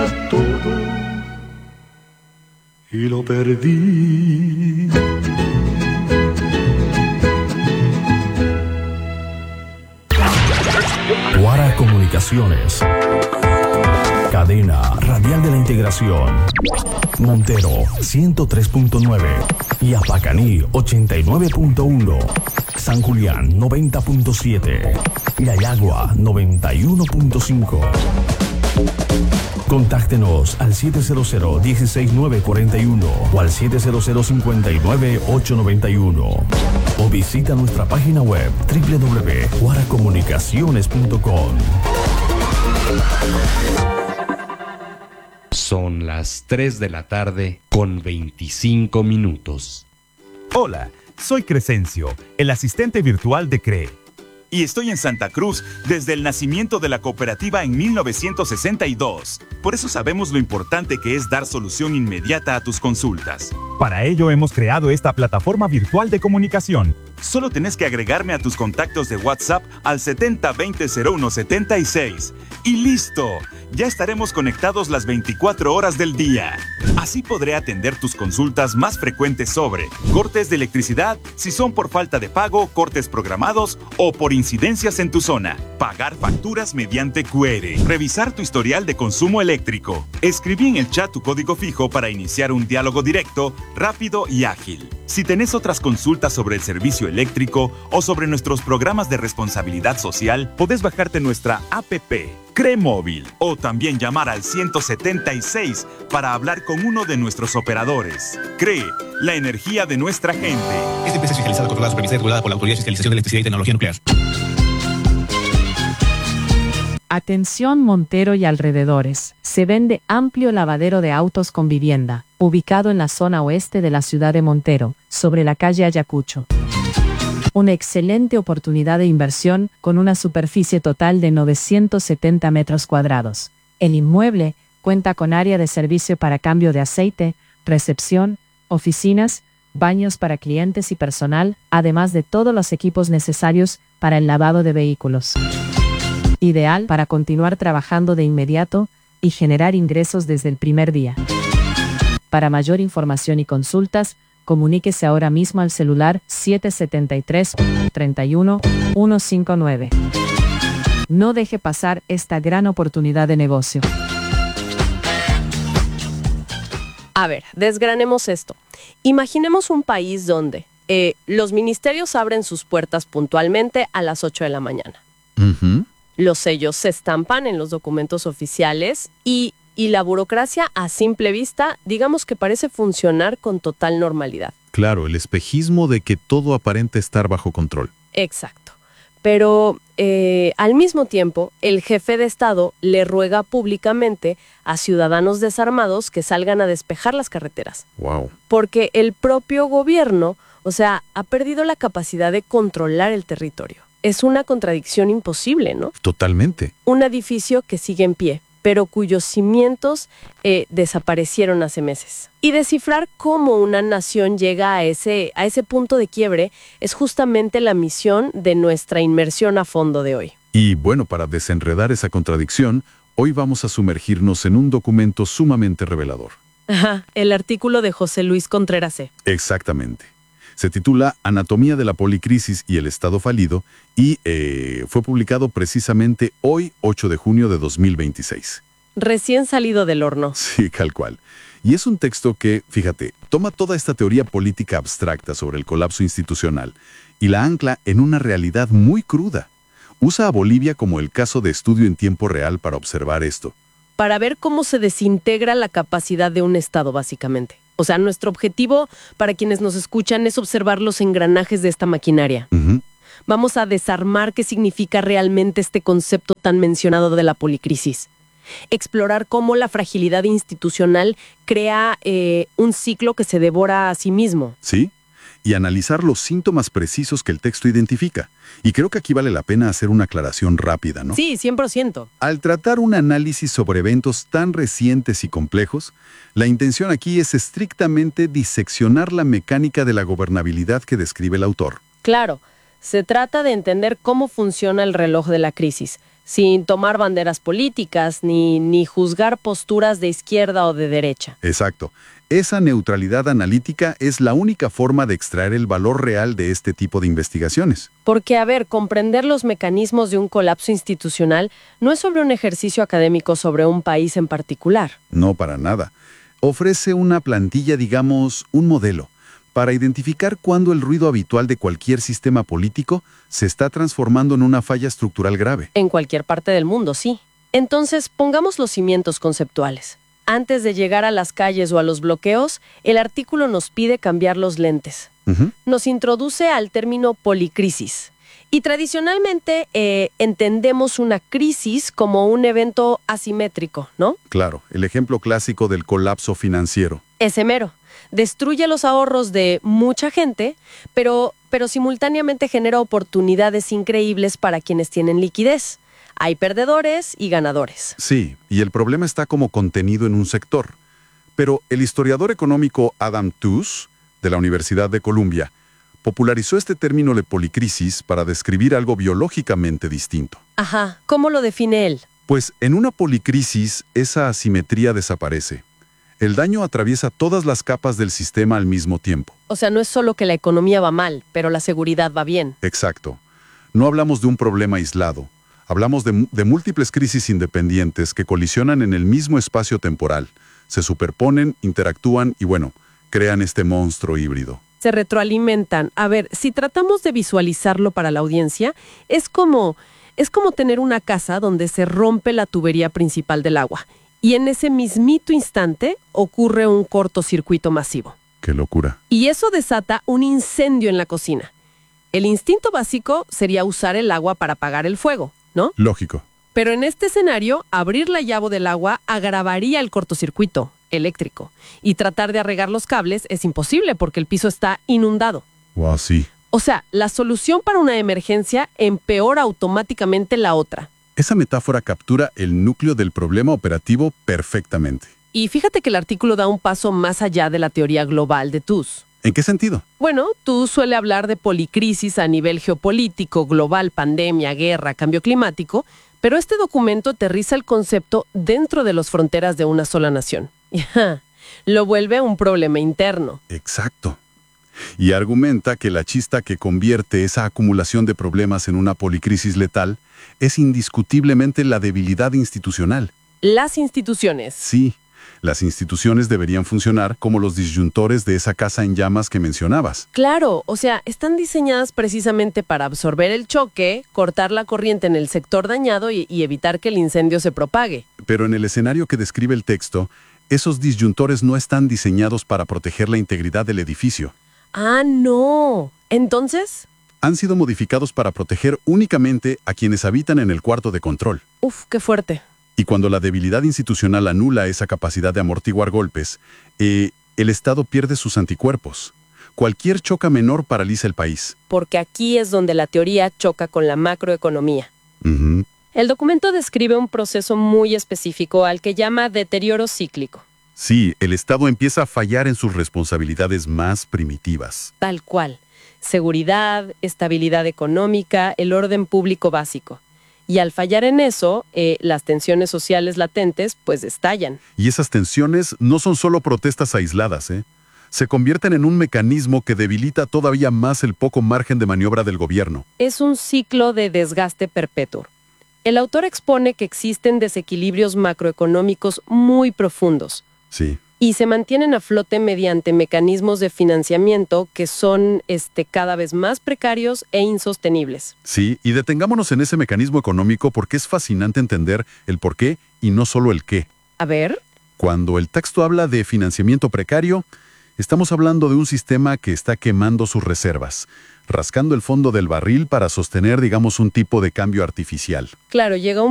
todo y lo perdí. Guara Comunicaciones. Cadena Radial de la Integración. Montero 103.9 y Apacaní 89.1. San Julián 90.7 y Ayagua 91.5. Contáctenos al 700-16941 o al 700-59-891 o visita nuestra página web www.guaracomunicaciones.com. Son las 3 de la tarde con 25 minutos. Hola, soy Crescencio, el asistente virtual de CRE. Y estoy en Santa Cruz desde el nacimiento de la cooperativa en 1962. Por eso sabemos lo importante que es dar solución inmediata a tus consultas. Para ello hemos creado esta plataforma virtual de comunicación. Solo tenés que agregarme a tus contactos de WhatsApp al 7020-0176. ¡Y listo! Ya estaremos conectados las 24 horas del día. Así podré atender tus consultas más frecuentes sobre cortes de electricidad, si son por falta de pago, cortes programados o por incidencias en tu zona. Pagar facturas mediante QR. Revisar tu historial de consumo eléctrico. Escribí en el chat tu código fijo para iniciar un diálogo directo, rápido y ágil. Si tenés otras consultas sobre el servicio eléctrico o sobre nuestros programas de responsabilidad social, podés bajarte nuestra APP, CRE Móvil, o también llamar al 176 para hablar con uno de nuestros operadores. CRE, la energía de nuestra gente. Esta empresa es fiscalizada, controlada, supervisada y regulada por la Autoridad de Fiscalización de Electricidad y Tecnología Nuclear. Atención Montero y alrededores. Se vende amplio lavadero de autos con vivienda, ubicado en la zona oeste de la ciudad de Montero, sobre la calle Ayacucho. Una excelente oportunidad de inversión con una superficie total de 970 metros cuadrados. El inmueble cuenta con área de servicio para cambio de aceite, recepción, oficinas, baños para clientes y personal, además de todos los equipos necesarios para el lavado de vehículos. Ideal para continuar trabajando de inmediato y generar ingresos desde el primer día. Para mayor información y consultas, comuníquese ahora mismo al celular 773-31-159. No deje pasar esta gran oportunidad de negocio. A ver, desgranemos esto. Imaginemos un país donde los ministerios abren sus puertas puntualmente a las 8 de la mañana. Los sellos se estampan en los documentos oficiales y la burocracia a simple vista, digamos que parece funcionar con total normalidad. Claro, el espejismo de que todo aparenta estar bajo control. Exacto. Pero al mismo tiempo, el jefe de Estado le ruega públicamente a ciudadanos desarmados que salgan a despejar las carreteras. Wow. Porque el propio gobierno, ha perdido la capacidad de controlar el territorio. Es una contradicción imposible, ¿no? Totalmente. Un edificio que sigue en pie, pero cuyos cimientos desaparecieron hace meses. Y descifrar cómo una nación llega a ese punto de quiebre es justamente la misión de nuestra inmersión a fondo de hoy. Y bueno, para desenredar esa contradicción, hoy vamos a sumergirnos en un documento sumamente revelador. Ajá, el artículo de José Luis Contreras C. Exactamente. Se titula Anatomía de la Policrisis y el Estado Falido y fue publicado precisamente hoy, 8 de junio de 2026. Recién salido del horno. Sí, tal cual. Y es un texto que, fíjate, toma toda esta teoría política abstracta sobre el colapso institucional y la ancla en una realidad muy cruda. Usa a Bolivia como el caso de estudio en tiempo real para observar esto. Para ver cómo se desintegra la capacidad de un Estado, básicamente. Nuestro objetivo, para quienes nos escuchan, es observar los engranajes de esta maquinaria. Vamos a desarmar qué significa realmente este concepto tan mencionado de la policrisis. Explorar cómo la fragilidad institucional crea un ciclo que se devora a sí mismo. Sí, y analizar los síntomas precisos que el texto identifica. Y creo que aquí vale la pena hacer una aclaración rápida, ¿no? Sí, 100%. Al tratar un análisis sobre eventos tan recientes y complejos, la intención aquí es estrictamente diseccionar la mecánica de la gobernabilidad que describe el autor. Claro, se trata de entender cómo funciona el reloj de la crisis, sin tomar banderas políticas ni juzgar posturas de izquierda o de derecha. Exacto. Esa neutralidad analítica es la única forma de extraer el valor real de este tipo de investigaciones. Porque, a ver, comprender los mecanismos de un colapso institucional no es sobre un ejercicio académico sobre un país en particular. No, para nada. Ofrece una plantilla, digamos, un modelo, para identificar cuándo el ruido habitual de cualquier sistema político se está transformando en una falla estructural grave. En cualquier parte del mundo, sí. Entonces, pongamos los cimientos conceptuales. Antes de llegar a las calles o a los bloqueos, el artículo nos pide cambiar los lentes. Nos introduce al término policrisis. Y tradicionalmente entendemos una crisis como un evento asimétrico, ¿no? Claro, el ejemplo clásico del colapso financiero. Ese mero. Destruye los ahorros de mucha gente, pero simultáneamente genera oportunidades increíbles para quienes tienen liquidez. Hay perdedores y ganadores. Sí, y el problema está como contenido en un sector. Pero el historiador económico Adam Tooze, de la Universidad de Columbia, popularizó este término de policrisis para describir algo biológicamente distinto. Ajá, ¿cómo lo define él? Pues en una policrisis, esa asimetría desaparece. El daño atraviesa todas las capas del sistema al mismo tiempo. O sea, no es solo que la economía va mal, pero la seguridad va bien. Exacto. No hablamos de un problema aislado. Hablamos de múltiples crisis independientes que colisionan en el mismo espacio temporal, se superponen, interactúan y, bueno, crean este monstruo híbrido. Se retroalimentan. A ver, si tratamos de visualizarlo para la audiencia, es como tener una casa donde se rompe la tubería principal del agua y en ese mismito instante ocurre un cortocircuito masivo. ¡Qué locura! Y eso desata un incendio en la cocina. El instinto básico sería usar el agua para apagar el fuego, ¿no? Lógico. Pero en este escenario, abrir la llave del agua agravaría el cortocircuito eléctrico. Y tratar de arreglar los cables es imposible porque el piso está inundado. Wow, sí. O sea, la solución para una emergencia empeora automáticamente la otra. Esa metáfora captura el núcleo del problema operativo perfectamente. Y fíjate que el artículo da un paso más allá de la teoría global de Tooze. ¿En qué sentido? Bueno, Tooze suele hablar de policrisis a nivel geopolítico, global, pandemia, guerra, cambio climático, pero este documento aterriza el concepto dentro de las fronteras de una sola nación. Lo vuelve un problema interno. Exacto. Y argumenta que la chista que convierte esa acumulación de problemas en una policrisis letal es indiscutiblemente la debilidad institucional. Las instituciones. Sí. Las instituciones deberían funcionar como los disyuntores de esa casa en llamas que mencionabas. Claro, o sea, están diseñadas precisamente para absorber el choque, cortar la corriente en el sector dañado y evitar que el incendio se propague. Pero en el escenario que describe el texto, esos disyuntores no están diseñados para proteger la integridad del edificio. Ah, no. ¿Entonces? Han sido modificados para proteger únicamente a quienes habitan en el cuarto de control. Uf, qué fuerte. Y cuando la debilidad institucional anula esa capacidad de amortiguar golpes, el Estado pierde sus anticuerpos. Cualquier choque menor paraliza el país. Porque aquí es donde la teoría choca con la macroeconomía. Uh-huh. El documento describe un proceso muy específico al que llama deterioro cíclico. Sí, el Estado empieza a fallar en sus responsabilidades más primitivas. Tal cual. Seguridad, estabilidad económica, el orden público básico. Y al fallar en eso, las tensiones sociales latentes, pues estallan. Y esas tensiones no son solo protestas aisladas, Se convierten en un mecanismo que debilita todavía más el poco margen de maniobra del gobierno. Es un ciclo de desgaste perpetuo. El autor expone que existen desequilibrios macroeconómicos muy profundos. Sí. Y se mantienen a flote mediante mecanismos de financiamiento que son cada vez más precarios e insostenibles. Sí, y detengámonos en ese mecanismo económico porque es fascinante entender el por qué y no solo el qué. A ver. Cuando el texto habla de financiamiento precario, estamos hablando de un sistema que está quemando sus reservas, rascando el fondo del barril para sostener, digamos, un tipo de cambio artificial. Claro, llega un